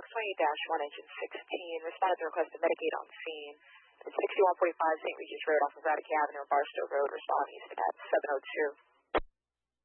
Fox 28-1, engine 16, responded to request of Medicaid on scene. At 6145 St. Regis Road off of Radic Avenue and Barstow Road, respond east at 702.